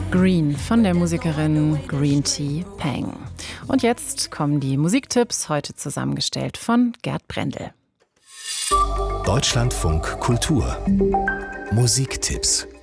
Green von der Musikerin Green Tea Peng. Und jetzt kommen die Musiktipps, heute zusammengestellt von Gerd Brendel. Deutschlandfunk Kultur Musiktipps.